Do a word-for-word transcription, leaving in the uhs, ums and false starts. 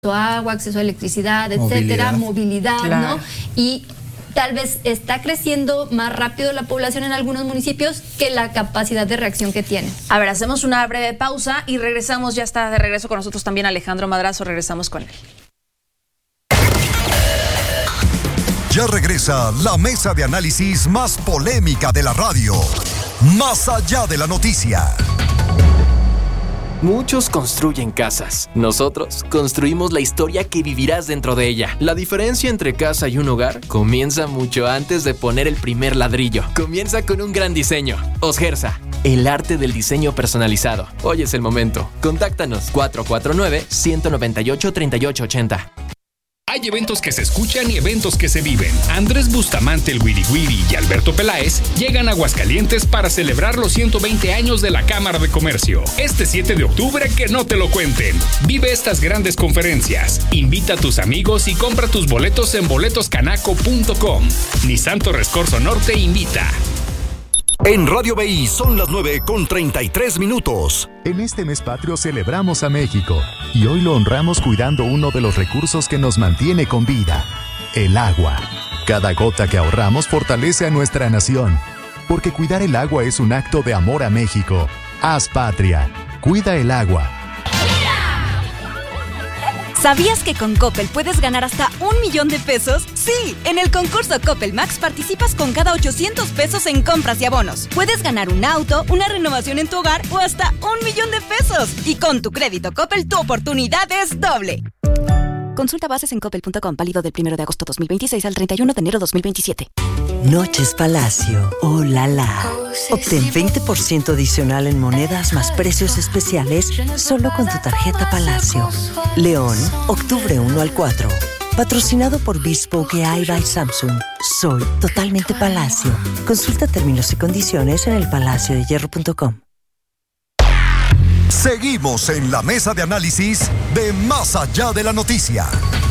a agua, acceso a electricidad, etcétera, movilidad, claro. ¿no? Y tal vez está creciendo más rápido la población en algunos municipios que la capacidad de reacción que tiene. A ver, hacemos una breve pausa y regresamos. Ya está de regreso con nosotros también Alejandro Madrazo. Regresamos con él. Ya regresa la mesa de análisis más polémica de la radio. Más allá de la noticia. Muchos construyen casas. Nosotros construimos la historia que vivirás dentro de ella. La diferencia entre casa y un hogar comienza mucho antes de poner el primer ladrillo. Comienza con un gran diseño. Osgersa, el arte del diseño personalizado. Hoy es el momento. Contáctanos cuatro cuatro nueve, uno nueve ocho, tres ocho ocho cero. Hay eventos que se escuchan y eventos que se viven. Andrés Bustamante, el Wiri Wiri y Alberto Peláez llegan a Aguascalientes para celebrar los ciento veinte años de la Cámara de Comercio. Este siete de octubre, que no te lo cuenten. Vive estas grandes conferencias. Invita a tus amigos y compra tus boletos en boletos canaco punto com. Nissan Torres Corzo Norte invita. En Radio B I son las nueve con treinta y tres minutos. En este mes patrio celebramos a México y hoy lo honramos cuidando uno de los recursos que nos mantiene con vida, el agua. Cada gota que ahorramos fortalece a nuestra nación, porque cuidar el agua es un acto de amor a México. Haz patria, cuida el agua. ¿Sabías que con Coppel puedes ganar hasta un millón de pesos? Sí, en el concurso Coppel Max participas con cada ochocientos pesos en compras y abonos. Puedes ganar un auto, una renovación en tu hogar o hasta un millón de pesos. Y con tu crédito Coppel, tu oportunidad es doble. Consulta bases en coppel punto com, válido del primero de agosto dos mil veintiséis al treinta y uno de enero dos mil veintisiete. Noches Palacio, oh la la. Obtén veinte por ciento adicional en monedas más precios especiales solo con tu tarjeta Palacio. León, octubre uno al cuatro. Patrocinado por Bespoke A I by Samsung. Soy totalmente Palacio. Consulta términos y condiciones en el palacio de hierro punto com. Seguimos en la mesa de análisis de Más allá de la noticia.